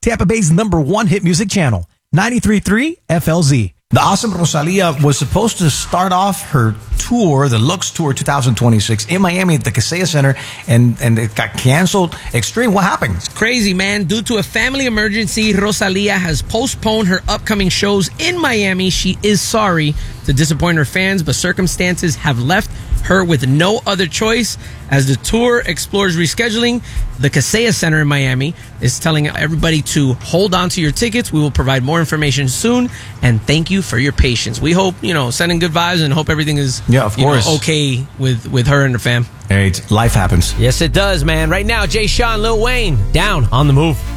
Tampa Bay's #1 hit music channel, 93.3 FLZ. The awesome Rosalia was supposed to start off her tour, the Lux Tour 2026, in Miami at the Kaseya Center, and it got canceled. Extreme, what happened? It's crazy, man. Due to a family emergency, Rosalia has postponed her upcoming shows in Miami. She is sorry to disappoint her fans, but circumstances have left her with no other choice. As the tour explores rescheduling, the Kaseya Center in Miami is telling everybody to hold on to your tickets. We will provide more information soon, and thank you for your patience. We hope, sending good vibes and hope everything is of course, okay with her and her fam. Hey, life happens. Yes, it does, man. Right now, Jay Sean, Lil Wayne, Down on the Move.